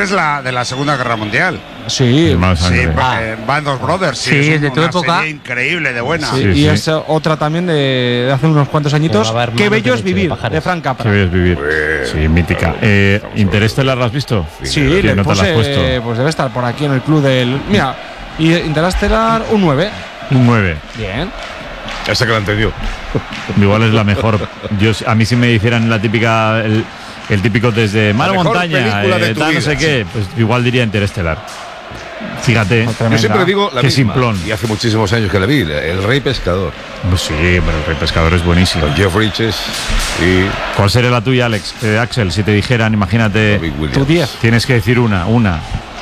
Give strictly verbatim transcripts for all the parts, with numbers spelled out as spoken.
es la de la Segunda Guerra Mundial. Sí, sí ah. eh, Band of Brothers. Sí, sí es de un, tu una época. Serie increíble, de buena. Sí, sí, y sí. es otra también de, de hace unos cuantos añitos. Qué bello es vivir, de, de Frank Capra. Qué bello es vivir. Sí, mítica. Eh, ¿Interestelar la has visto? Sí, le no puse, te la has puesto? Pues debe estar por aquí en el club del. Mira, y Interestelar un nueve. Un nueve. Bien. Esa que la entendió. Igual es la mejor. Yo, a mí si me hicieran la típica el, el típico desde Mar Montaña, eh, tal, no sé qué, pues igual diría Interestelar. Fíjate. Yo siempre digo la qué misma, simplón. y hace muchísimos años que la vi, El Rey Pescador. Pues sí, pero El Rey Pescador es buenísimo. Con Jeff Bridges y... ¿Cuál sería la tuya, Alex? Eh, Axel, si te dijeran, imagínate, tu diez. Tienes que decir una, una.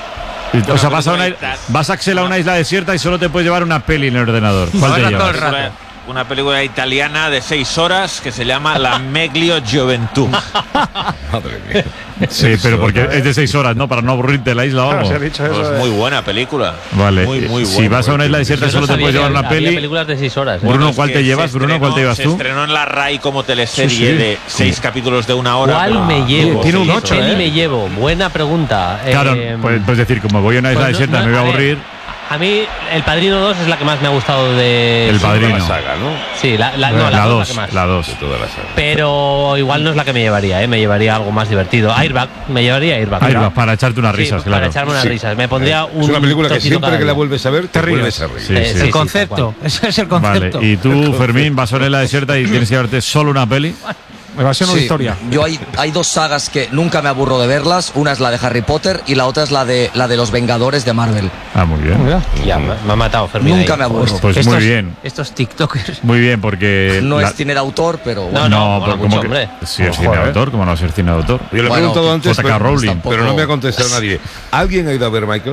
O sea, vas a, una, vas Axel a una isla desierta y solo te puedes llevar una peli en el ordenador. ¿Cuál te llevas? Una, una película italiana de seis horas que se llama La Meglio Gioventù. Madre mía. Sí, pero porque es de seis horas, ¿no? Para no aburrirte la isla o algo. Pues muy buena película. Vale. Muy, muy si buena. vas a una isla desierta y solo te puedes llevar una había peli. películas de seis horas. ¿eh? Bruno, ¿cuál te llevas? Bruno, ¿cuál te llevas tú? Se estrenó en la RAI como teleserie sí, sí. de seis sí. capítulos de una hora. ¿Cuál me llevo? Tiene un ocho, ¿Qué ¿eh? me llevo? Buena pregunta. Claro, eh, puedes, puedes decir, como voy a una isla pues no, desierta, no, me voy a a aburrir. Ver, a mí, El Padrino dos es la que más me ha gustado de. El Padrino. La saga, ¿no? Sí, la, la, no, la dos, dos. La, la dos. De toda la saga. Pero igual no es la que me llevaría, ¿eh? Me llevaría algo más divertido. Airbag, me llevaría Airbag. Airbag, para echarte unas risas, sí, claro. Para echarme unas Sí. risas. Me pondría un. Es una película que siempre que la día. vuelves a ver, te, te vuelves a reír. Sí, Eh, sí. El sí, concepto, sí, ese es el concepto. Vale, y tú, Fermín, vas a una isla desierta y tienes que llevarte solo una peli. Me va a ser una Sí, historia. Yo hay, hay dos sagas que nunca me aburro de verlas. Una es la de Harry Potter y la otra es la de la de los Vengadores de Marvel. Ah, muy bien. Mira. Ya, me, me ha matado Fermín. Nunca ahí. me aburro. Pues estos, muy bien. Estos TikTokers. Muy bien, porque. No la- es cine de autor, pero No, bueno. no, pero mola como mucho, que- hombre. Sí, es Ojo, cine de eh. autor, ¿cómo no va a ser cine de autor? Yo le he Bueno, preguntado antes, J K pero, Rowling. tampoco- pero no me ha contestado nadie. ¿Alguien ha ido a ver Michael?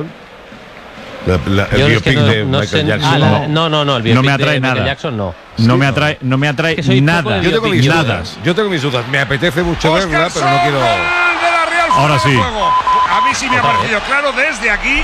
La, la, el Yo es biopic que no, de no Michael sé- Jackson. ah, la- no, no, no, el No me biopic atrae de Michael nada. Jackson no. No me atrae, no me atrae Que soy poco nada. de Yo tengo mis Nada. dudas. Yo tengo mis dudas. Me apetece mucho Óscar verla, pero no quiero. Sol, gol de la Real Ahora fuera de sí. juego. A mí sí me ha parecido claro desde aquí.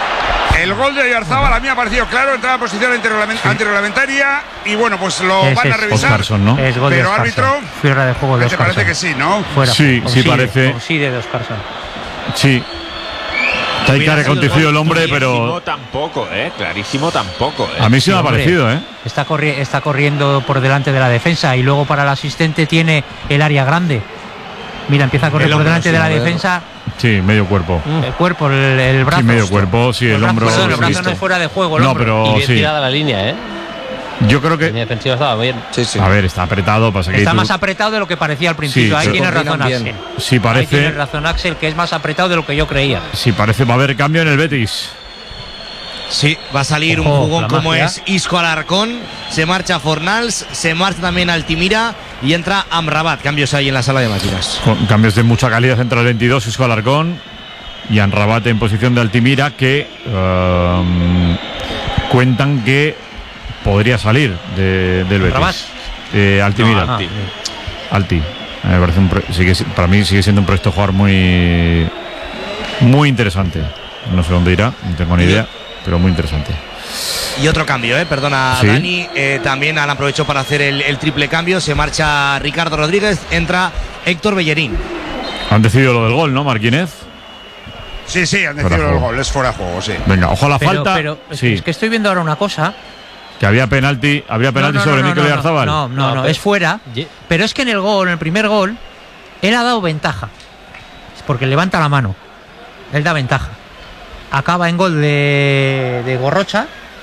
El gol de Oyarzábal a mí me ha parecido claro, entraba en posición antirreglament- antirreglamentaria y bueno, pues lo Ese van a es revisar. Oscarson, ¿no? Es gol de Pero Oscarson. árbitro, Fuera de juego de ¿te Oscarson. parece que sí, no? Fuera. Sí, sí Consigue, parece. consigue de Oscarson. Sí. Está ahí cara acontecido el hombre, Clarísimo pero tampoco, ¿eh? Clarísimo tampoco, ¿eh? a mí sí me ha hombre. parecido, ¿eh? Está, corri está corriendo por delante de la defensa y luego para el asistente tiene el área grande. Mira, empieza a correr El por hombro, delante sí, de la a ver. defensa. Sí, medio cuerpo. El cuerpo, el, el brazo. Sí, medio cuerpo, sí, el brazo, hombro. perdón, el sí. brazo no es fuera de juego. El No, hombro. pero Y bien sí. tirada la línea, ¿eh? Yo creo La línea que. defensiva estaba bien. Sí, sí. A ver, está apretado, pasa que Está tú- más apretado de lo que parecía al principio. Sí, Ahí sí. tienes Combinan razón, bien. Axel. Sí Ahí parece. tienes razón, Axel, que es más apretado de lo que yo creía. Sí parece. Va a haber cambio en el Betis. Sí, va a salir Ojo, un jugón la como magia. es Isco Alarcón, se marcha Fornals, se marcha también Altimira y entra Amrabat, cambios ahí en la sala de máquinas. Con cambios de mucha calidad entre el veintidós, Isco Alarcón y Amrabat en posición de Altimira, que um, cuentan que podría salir de, del Betis. ¿Amrabat? Eh, Altimira. No, Alti. Alti. Me parece un pro- sigue, para mí sigue siendo un proyecto de jugador muy muy interesante. No sé dónde irá, no tengo ni idea, pero muy interesante. Y otro cambio, eh, perdona Sí. Dani, eh, también han aprovechado para hacer el, el triple cambio, se marcha Ricardo Rodríguez, entra Héctor Bellerín. Han decidido lo del gol, ¿no, Marquínez? Sí, sí, han Fuera decidido el juego. gol, es fuera de juego, sí. Venga, ojo a la Pero, falta. pero es, sí, es que estoy viendo ahora una cosa. que había penalti, habría penalti No, no, sobre no, Mikel no, no, Oyarzabal. No, no, no, No, no, pero- es fuera. Ye- Pero es que en el gol, en el primer gol, él ha dado ventaja. Porque levanta la mano. Él da ventaja. Acaba en gol de, de Gorrocha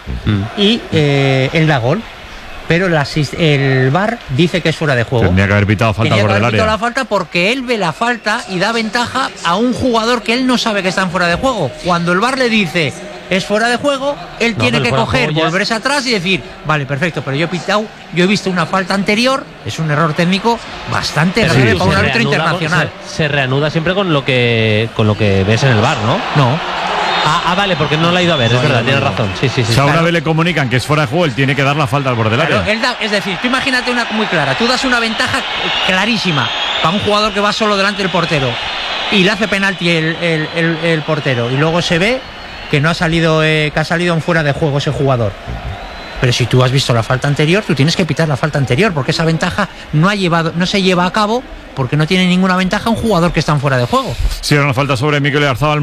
y eh, él da gol. Pero el, asis- el V A R dice que es fuera de juego. Tendría que haber pitado falta Tenía que por el haber pitado área. la falta porque él ve la falta y da ventaja a un jugador que él no sabe que está en fuera de juego. Cuando el V A R le dice es fuera de juego, él No, tiene pero que fuera de coger, juego ya- volverse atrás y decir, vale, perfecto, pero yo he pitado, yo he visto una falta anterior, es un error técnico bastante Pero grave se para un árbitro reanuda con- internacional. Se, se reanuda siempre con lo que con lo que ves en el bar, ¿no? No. Ah, ah, vale, porque no la ha ido a ver, es verdad, tienes razón. Sí, sí, sí. Si a una claro. vez le comunican que es fuera de juego, él tiene que dar la falta al borde del Claro, área. él da- es decir, tú imagínate una muy clara, tú das una ventaja clarísima para un jugador que va solo delante del portero y le hace penalti el, el- el- el portero y luego se ve que no ha salido, eh, que ha salido en fuera de juego ese jugador. Pero si tú has visto la falta anterior, tú tienes que pitar la falta anterior, porque esa ventaja no ha llevado, no se lleva a cabo porque no tiene ninguna ventaja un jugador que está en fuera de juego. Sí, era una falta sobre Mikel Oyarzabal.